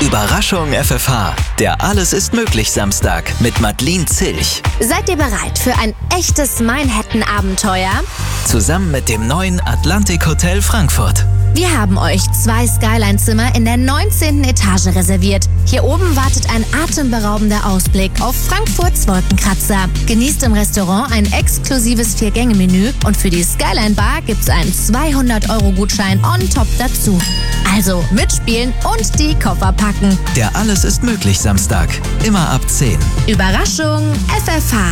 Überraschung FFH, der Alles ist möglich Samstag mit Madeleine Zilch. Seid ihr bereit für ein echtes Manhattan-Abenteuer? Zusammen mit dem neuen Atlantik Hotel Frankfurt. Wir haben euch 2 Skyline-Zimmer in der 19. Etage reserviert. Hier oben wartet ein atemberaubender Ausblick auf Frankfurts Wolkenkratzer. Genießt im Restaurant ein exklusives 4-Gänge-Menü und für die Skyline-Bar gibt's einen 200-Euro-Gutschein on top dazu. Also mitspielen und die Koffer packen. Der Alles ist möglich Samstag, immer ab 10. Überraschung FFH.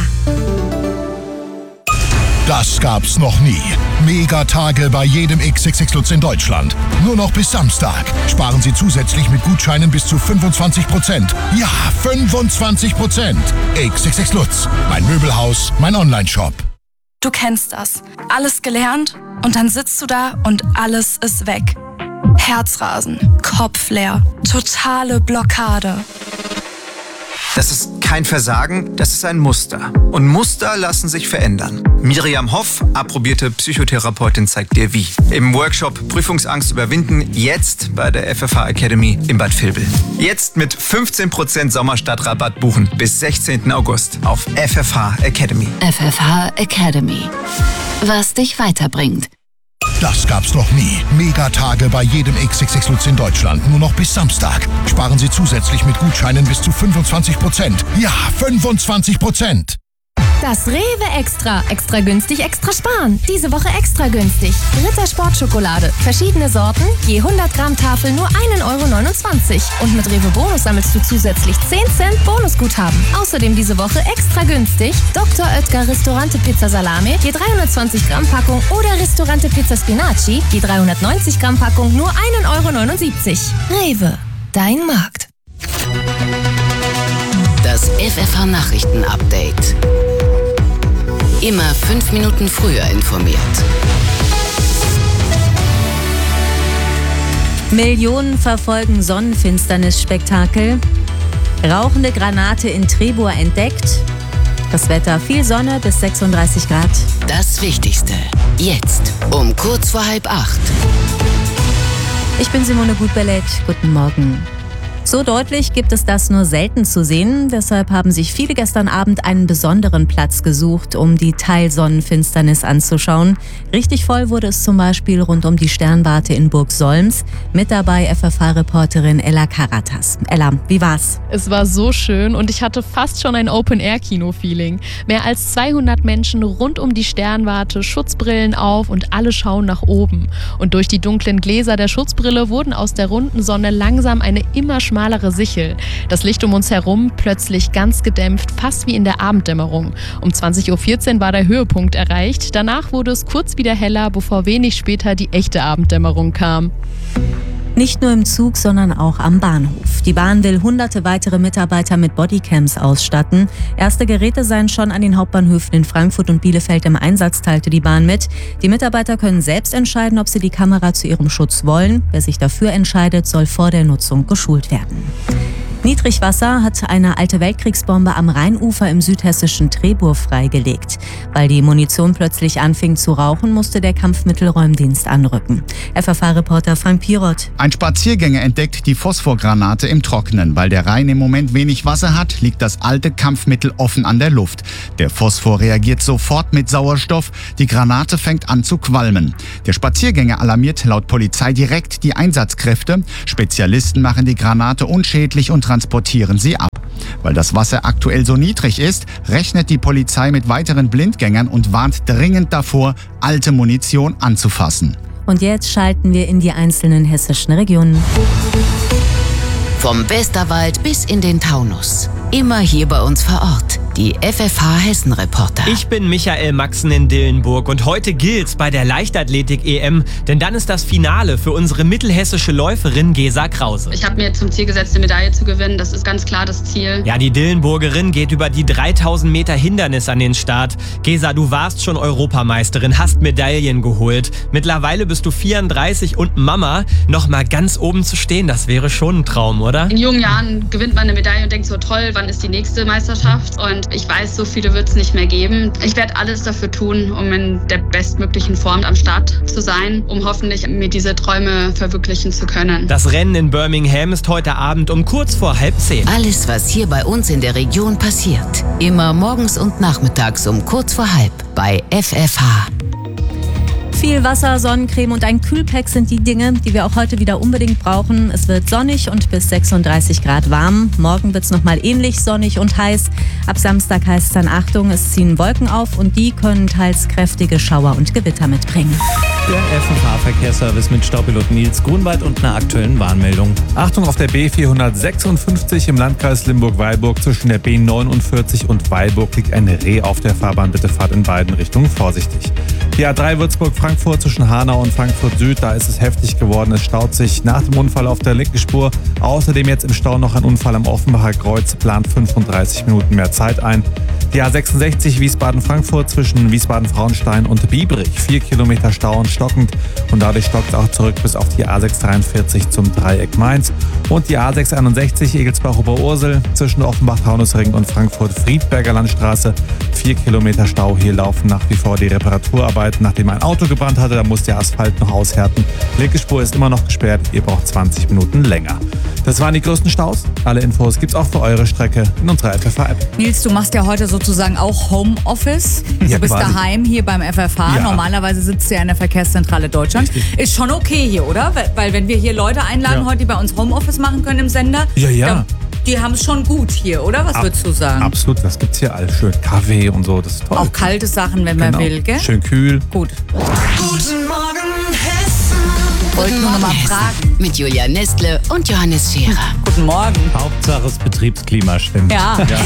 Das gab's noch nie. Megatage bei jedem XXX Lutz in Deutschland. Nur noch bis Samstag. Sparen Sie zusätzlich mit Gutscheinen bis zu 25%. Ja, 25%. XXX Lutz. Mein Möbelhaus, mein Onlineshop. Du kennst das. Alles gelernt und dann sitzt du da und alles ist weg. Herzrasen, Kopf leer, totale Blockade. Das ist kein Versagen, das ist ein Muster. Und Muster lassen sich verändern. Miriam Hoff, approbierte Psychotherapeutin, zeigt dir wie. Im Workshop Prüfungsangst überwinden, jetzt bei der FFH Academy in Bad Vilbel. Jetzt mit 15% Sommerstartrabatt buchen bis 16. August auf FFH Academy. FFH Academy. Was dich weiterbringt. Das gab's noch nie. Megatage bei jedem XXX Lutz in Deutschland. Nur noch bis Samstag. Sparen Sie zusätzlich mit Gutscheinen bis zu 25%. Ja, 25%. Das Rewe Extra. Extra günstig, extra sparen. Diese Woche extra günstig. Ritter Sportschokolade. Verschiedene Sorten, je 100 Gramm Tafel nur 1,29 €. Und mit Rewe Bonus sammelst du zusätzlich 10 Cent Bonusguthaben. Außerdem diese Woche extra günstig Dr. Oetker Ristorante Pizza Salami, je 320 Gramm Packung oder Ristorante Pizza Spinaci, je 390 Gramm Packung nur 1,79 €. Rewe, dein Markt. Das FFH Nachrichten-Update. Immer 5 Minuten früher informiert. Millionen verfolgen Sonnenfinsternisspektakel. Rauchende Granate in Trebur entdeckt. Das Wetter, viel Sonne bis 36 Grad. Das Wichtigste. Jetzt um kurz vor 7:30. Ich bin Simone Gutbellet. Guten Morgen. So deutlich gibt es das nur selten zu sehen. Deshalb haben sich viele gestern Abend einen besonderen Platz gesucht, um die Teilsonnenfinsternis anzuschauen. Richtig voll wurde es zum Beispiel rund um die Sternwarte in Burg Solms. Mit dabei FFH-Reporterin Ella Karatas. Ella, wie war's? Es war so schön und ich hatte fast schon ein Open-Air-Kino-Feeling. Mehr als 200 Menschen rund um die Sternwarte, Schutzbrillen auf und alle schauen nach oben. Und durch die dunklen Gläser der Schutzbrille wurden aus der runden Sonne langsam eine immer schmalere Sichel. Das Licht um uns herum plötzlich ganz gedämpft, fast wie in der Abenddämmerung. Um 20:14 Uhr war der Höhepunkt erreicht. Danach wurde es kurz wieder heller, bevor wenig später die echte Abenddämmerung kam. Nicht nur im Zug, sondern auch am Bahnhof. Die Bahn will hunderte weitere Mitarbeiter mit Bodycams ausstatten. Erste Geräte seien schon an den Hauptbahnhöfen in Frankfurt und Bielefeld im Einsatz, teilte die Bahn mit. Die Mitarbeiter können selbst entscheiden, ob sie die Kamera zu ihrem Schutz wollen. Wer sich dafür entscheidet, soll vor der Nutzung geschult werden. Niedrigwasser hat eine alte Weltkriegsbombe am Rheinufer im südhessischen Trebur freigelegt. Weil die Munition plötzlich anfing zu rauchen, musste der Kampfmittelräumdienst anrücken. FFH-Reporter Frank Pirot. Ein Spaziergänger entdeckt die Phosphorgranate im Trockenen. Weil der Rhein im Moment wenig Wasser hat, liegt das alte Kampfmittel offen an der Luft. Der Phosphor reagiert sofort mit Sauerstoff. Die Granate fängt an zu qualmen. Der Spaziergänger alarmiert laut Polizei direkt die Einsatzkräfte. Spezialisten machen die Granate unschädlich und transportieren sie ab. Weil das Wasser aktuell so niedrig ist, rechnet die Polizei mit weiteren Blindgängern und warnt dringend davor, alte Munition anzufassen. Und jetzt schalten wir in die einzelnen hessischen Regionen. Vom Westerwald bis in den Taunus. Immer hier bei uns vor Ort. Die FFH Hessen-Reporter. Ich bin Michael Maxen in Dillenburg und heute gilt's bei der Leichtathletik-EM, denn dann ist das Finale für unsere mittelhessische Läuferin Gesa Krause. Ich habe mir zum Ziel gesetzt, eine Medaille zu gewinnen. Das ist ganz klar das Ziel. Ja, die Dillenburgerin geht über die 3000 Meter Hindernis an den Start. Gesa, du warst schon Europameisterin, hast Medaillen geholt. Mittlerweile bist du 34 und Mama. Noch mal ganz oben zu stehen, das wäre schon ein Traum, oder? In jungen Jahren gewinnt man eine Medaille und denkt so, toll, wann ist die nächste Meisterschaft? Und und ich weiß, so viele wird es nicht mehr geben. Ich werde alles dafür tun, um in der bestmöglichen Form am Start zu sein, um hoffentlich mir diese Träume verwirklichen zu können. Das Rennen in Birmingham ist heute Abend um kurz vor 9:30. Alles, was hier bei uns in der Region passiert. Immer morgens und nachmittags um kurz vor 9:30 bei FFH. Viel Wasser, Sonnencreme und ein Kühlpack sind die Dinge, die wir auch heute wieder unbedingt brauchen. Es wird sonnig und bis 36 Grad warm. Morgen wird es nochmal ähnlich sonnig und heiß. Ab Samstag heißt es dann Achtung, es ziehen Wolken auf und die können teils kräftige Schauer und Gewitter mitbringen. Der FFH-Verkehrsservice mit Staupilot Nils Grunwald und einer aktuellen Warnmeldung. Achtung auf der B456 im Landkreis Limburg-Weilburg. Zwischen der B49 und Weilburg liegt ein Reh auf der Fahrbahn. Bitte fahrt in beiden Richtungen vorsichtig. Die A3 Würzburg-Frankfurt zwischen Hanau und Frankfurt Süd, da ist es heftig geworden. Es staut sich nach dem Unfall auf der linken Spur. Außerdem jetzt im Stau noch ein Unfall am Offenbacher Kreuz, plant 35 Minuten mehr Zeit ein. Die A66 Wiesbaden-Frankfurt zwischen Wiesbaden-Frauenstein und Biebrich. 4 Kilometer Stau und stockend. Und dadurch stockt es auch zurück bis auf die A643 zum Dreieck Mainz. Und die A661 Egelsbach-Oberursel zwischen Offenbach-Taunusring und Frankfurt-Friedberger Landstraße. 4 Kilometer Stau. Hier laufen nach wie vor die Reparaturarbeiten, nachdem ein Auto gebrannt hatte. Da muss der Asphalt noch aushärten. Linke Spur ist immer noch gesperrt. Ihr braucht 20 Minuten länger. Das waren die größten Staus. Alle Infos gibt's auch für eure Strecke in unserer FFH-App. Nils, du machst ja heute sozusagen auch Homeoffice. Ja, du bist quasi daheim hier beim FFH. Ja. Normalerweise sitzt du ja in der Verkehrszentrale Deutschland. Richtig. Ist schon okay hier, oder? Weil wenn wir hier Leute einladen heute, die bei uns Homeoffice machen können im Sender, Ja. die haben es schon gut hier, oder? Was würdest du sagen? Absolut, das gibt's hier alles. Schön Kaffee und so, das ist toll. Auch kalte Sachen, wenn man will, gell? Schön kühl. Gut. Guten Morgen, Hessen. Wollte nur noch mal fragen. Mit Julia Nestle und Johannes Scherer. Guten Morgen. Hauptsache das Betriebsklima stimmt. Ja.